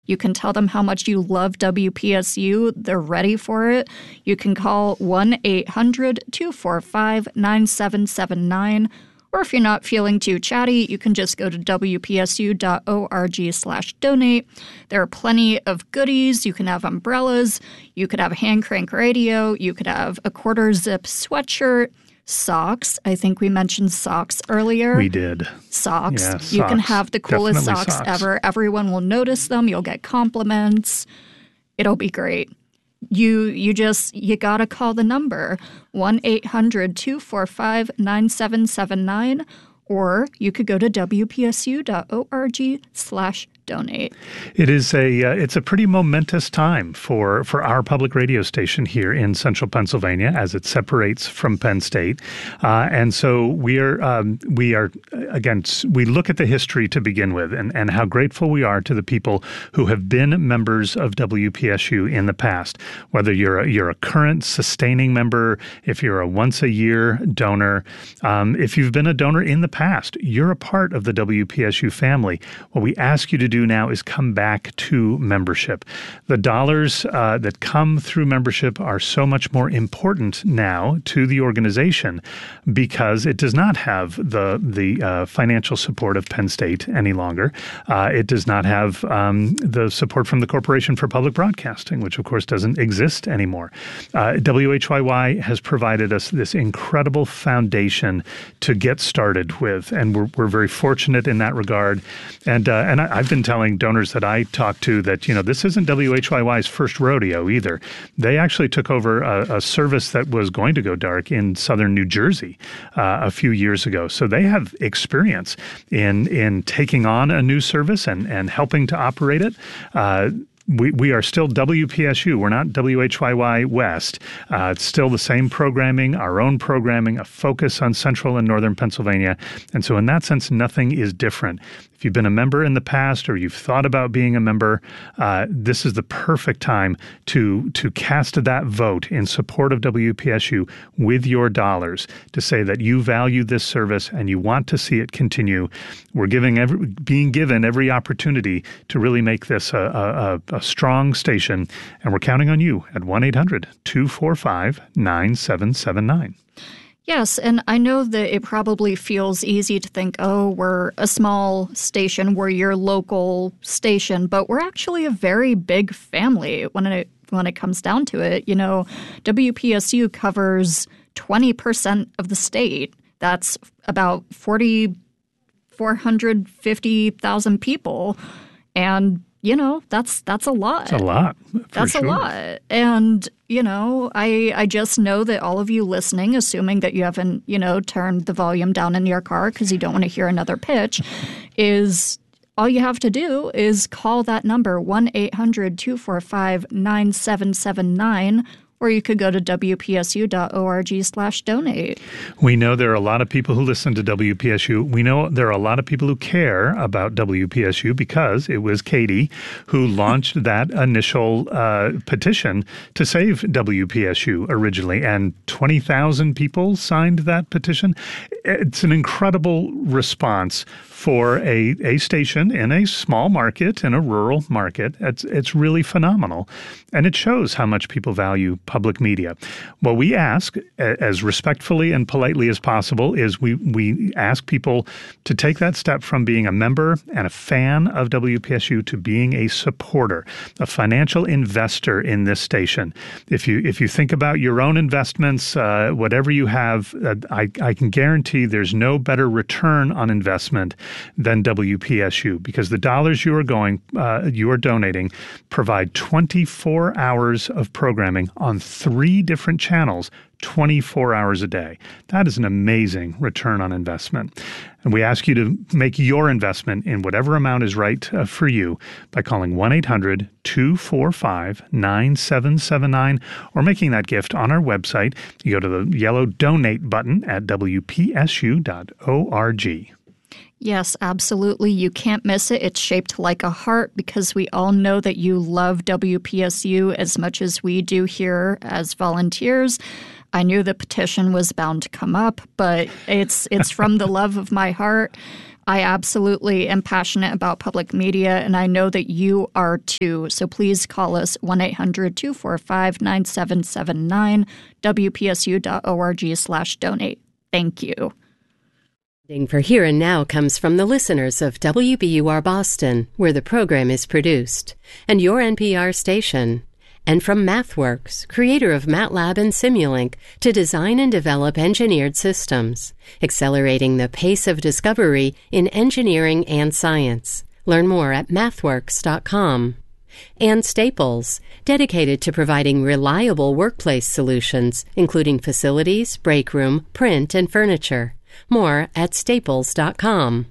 You can tell them how much you love WPSU. They're ready for it. You can call 1-800-245-9779. Or if you're not feeling too chatty, you can just go to wpsu.org/donate. There are plenty of goodies. You can have umbrellas. You could have a hand crank radio. You could have a quarter zip sweatshirt. Socks. I think we mentioned socks earlier. We did. Socks. Yeah, you can socks. have the coolest Definitely socks ever. Everyone will notice them. You'll get compliments. It'll be great. You gotta call the number 1-800-245-9779, or you could go to wpsu.org/donate. It is it's a pretty momentous time for our public radio station here in central Pennsylvania as it separates from Penn State. And so we are again, we look at the history to begin with and how grateful we are to the people who have been members of WPSU in the past, whether you're a current sustaining member, if you're a once a year donor, if you've been a donor in the past, you're a part of the WPSU family. What we ask you to do now is come back to membership. The dollars that come through membership are so much more important now to the organization because it does not have the financial support of Penn State any longer. It does not have the support from the Corporation for Public Broadcasting, which of course doesn't exist anymore. WHYY has provided us this incredible foundation to get started with, and we're very fortunate in that regard. And I've been telling donors that I talk to that, this isn't WHYY's first rodeo either. They actually took over a service that was going to go dark in southern New Jersey a few years ago. So they have experience in taking on a new service and helping to operate it. We are still WPSU. We're not WHYY West. It's still the same programming, our own programming, a focus on central and northern Pennsylvania. And so in that sense, nothing is different. If you've been a member in the past or you've thought about being a member, this is the perfect time to cast that vote in support of WPSU with your dollars to say that you value this service and you want to see it continue. We're being given every opportunity to really make this a strong station, and we're counting on you at 1-800-245-9779. Yes, and I know that it probably feels easy to think, oh, we're a small station, we're your local station, but we're actually a very big family when it comes down to it. WPSU covers 20% of the state. That's about 450,000 people, and that's a lot. It's a lot. That's sure. a lot. And, I just know that all of you listening, assuming that you haven't, turned the volume down in your car because you don't want to hear another pitch, is all you have to do is call that number, 1-800-245-9779, or you could go to wpsu.org/donate. We know there are a lot of people who listen to WPSU. We know there are a lot of people who care about WPSU because it was Katie who launched that initial petition to save WPSU originally, and 20,000 people signed that petition. It's an incredible response for a station in a small market, in a rural market. It's really phenomenal, and it shows how much people value public media. What we ask, as respectfully and politely as possible, is we ask people to take that step from being a member and a fan of WPSU to being a supporter, a financial investor in this station. If you think about your own investments, whatever you have, I can guarantee there's no better return on investment than WPSU, because the dollars you are donating provide 24 hours of programming on 3 different channels, 24 hours a day. That is an amazing return on investment. And we ask you to make your investment in whatever amount is right for you by calling 1-800-245-9779 or making that gift on our website. You go to the yellow donate button at wpsu.org. Yes, absolutely. You can't miss it. It's shaped like a heart because we all know that you love WPSU as much as we do here as volunteers. I knew the petition was bound to come up, but it's from the love of my heart. I absolutely am passionate about public media, and I know that you are too. So please call us 1-800-245-9779, wpsu.org/donate. Thank you. Funding for Here and Now comes from the listeners of WBUR Boston, where the program is produced, and your NPR station. And from MathWorks, creator of MATLAB and Simulink, to design and develop engineered systems, accelerating the pace of discovery in engineering and science. Learn more at mathworks.com. And Staples, dedicated to providing reliable workplace solutions, including facilities, break room, print, and furniture. More at staples.com.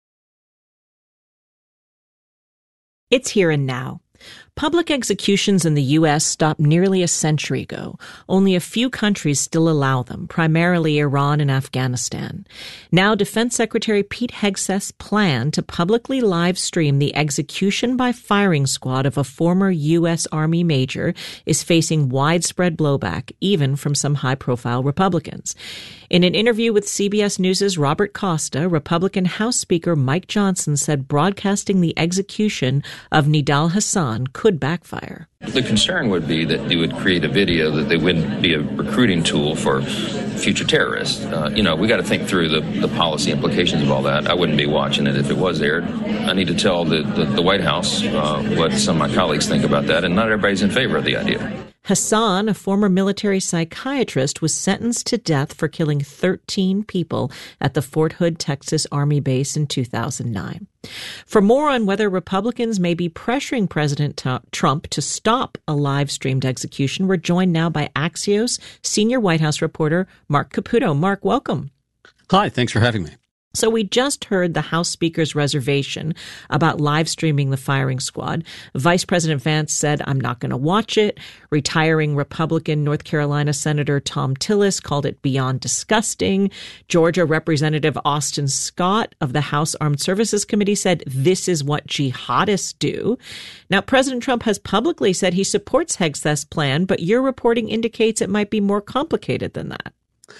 It's Here and Now. Public executions in the U.S. stopped nearly a century ago. Only a few countries still allow them, primarily Iran and Afghanistan. Now, Defense Secretary Pete Hegseth's plan to publicly live stream the execution by firing squad of a former U.S. Army major is facing widespread blowback, even from some high-profile Republicans. In an interview with CBS News' Robert Costa, Republican House Speaker Mike Johnson said broadcasting the execution of Nidal Hasan could backfire. The concern would be that you would create a video that they wouldn't be a recruiting tool for future terrorists. We got to think through the policy implications of all that. I wouldn't be watching it if it was aired. I need to tell the White House what some of my colleagues think about that, and not everybody's in favor of the idea. Hasan, a former military psychiatrist, was sentenced to death for killing 13 people at the Fort Hood, Texas Army base in 2009. For more on whether Republicans may be pressuring President Trump to stop a live-streamed execution, we're joined now by Axios senior White House reporter Mark Caputo. Mark, welcome. Hi, thanks for having me. So we just heard the House Speaker's reservation about live streaming the firing squad. Vice President Vance said, I'm not going to watch it. Retiring Republican North Carolina Senator Tom Tillis called it beyond disgusting. Georgia Representative Austin Scott of the House Armed Services Committee said this is what jihadists do. Now, President Trump has publicly said he supports Hegseth's plan, but your reporting indicates it might be more complicated than that.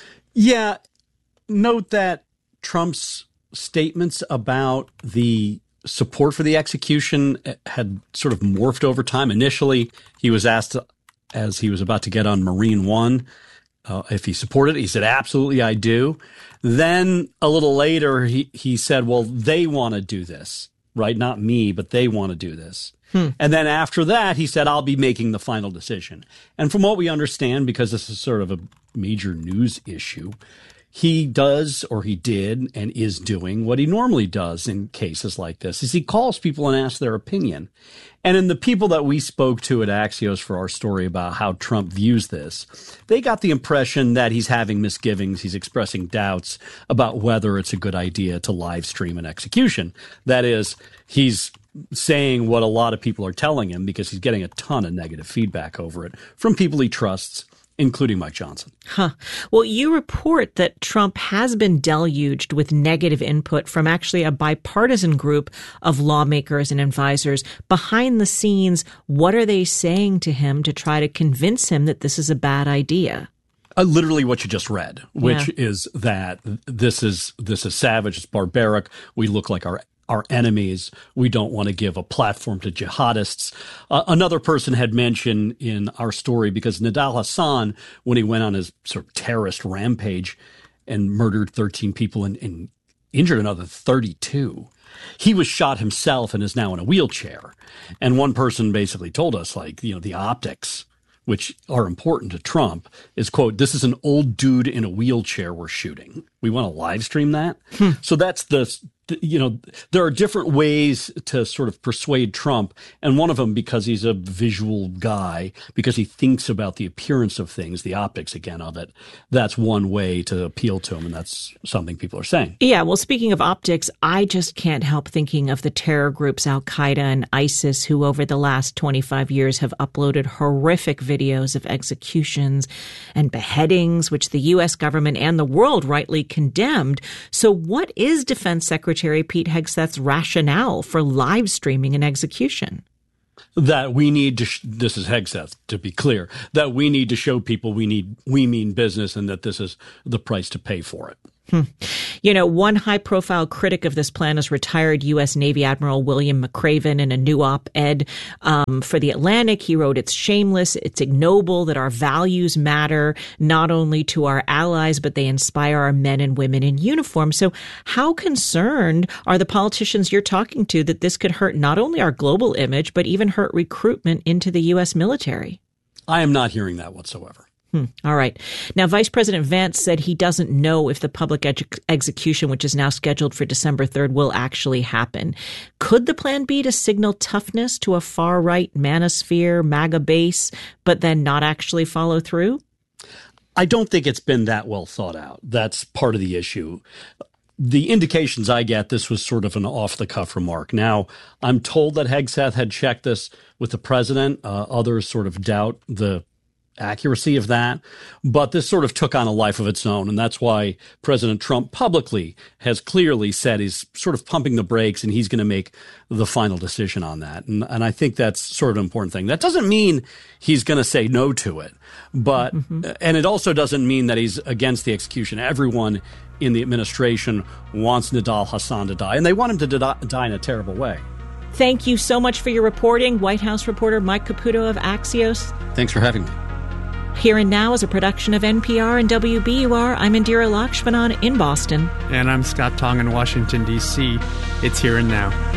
Yeah, note that Trump's statements about the support for the execution had sort of morphed over time. Initially, he was asked, as he was about to get on Marine One, if he supported it. He said, absolutely, I do. Then a little later, he said, well, they want to do this, right? Not me, but they want to do this. And then after that, he said, I'll be making the final decision. And from what we understand, because this is sort of a major news issue, he does, or he did, and is doing what he normally does in cases like this, is he calls people and asks their opinion. And in the people that we spoke to at Axios for our story about how Trump views this, they got the impression that he's having misgivings, he's expressing doubts about whether it's a good idea to live stream an execution. That is, he's saying what a lot of people are telling him because he's getting a ton of negative feedback over it from people he trusts, including Mike Johnson. Well, you report that Trump has been deluged with negative input from actually a bipartisan group of lawmakers and advisors. Behind the scenes, what are they saying to him to try to convince him that this is a bad idea? Literally what you just read, which is that this is savage, it's barbaric. We look like our enemies. We don't want to give a platform to jihadists. Another person had mentioned in our story, because Nidal Hasan, when he went on his sort of terrorist rampage and murdered 13 people and injured another 32, he was shot himself and is now in a wheelchair. And one person basically told us, the optics, which are important to Trump, is, quote, this is an old dude in a wheelchair we're shooting. We want to live stream that. So that's there are different ways to sort of persuade Trump. And one of them, because he's a visual guy, because he thinks about the appearance of things, the optics again of it, that's one way to appeal to him. And that's something people are saying. Yeah. Well, speaking of optics, I just can't help thinking of the terror groups Al-Qaeda and ISIS, who over the last 25 years have uploaded horrific videos of executions and beheadings, which the U.S. government and the world rightly condemned. So what is Defense Secretary Pete Hegseth's rationale for live streaming an execution? That we need to, this is Hegseth, to be clear, that we need to show people we mean business and that this is the price to pay for it. You know, one high-profile critic of this plan is retired U.S. Navy Admiral William McRaven. In a new op-ed for The Atlantic, he wrote, "It's shameless, it's ignoble that our values matter not only to our allies, but they inspire our men and women in uniform." So how concerned are the politicians you're talking to that this could hurt not only our global image, but even hurt recruitment into the U.S. military? I am not hearing that whatsoever. All right. Now, Vice President Vance said he doesn't know if the public execution, which is now scheduled for December 3rd, will actually happen. Could the plan be to signal toughness to a far-right manosphere, MAGA base, but then not actually follow through? I don't think it's been that well thought out. That's part of the issue. The indications I get, this was sort of an off-the-cuff remark. Now, I'm told that Hegseth had checked this with the president. Others sort of doubt the accuracy of that, but this sort of took on a life of its own, and that's why President Trump publicly has clearly said he's sort of pumping the brakes and he's going to make the final decision on that. And I think that's sort of an important thing. That doesn't mean he's going to say no to it, but and it also doesn't mean that he's against the execution. Everyone in the administration wants Nidal Hasan to die, and they want him to die in a terrible way. Thank you so much for your reporting, White House reporter Mike Caputo of Axios. Thanks for having me. Here and Now is a production of NPR and WBUR. I'm Indira Lakshmanan in Boston. And I'm Scott Tong in Washington, D.C. It's Here and Now.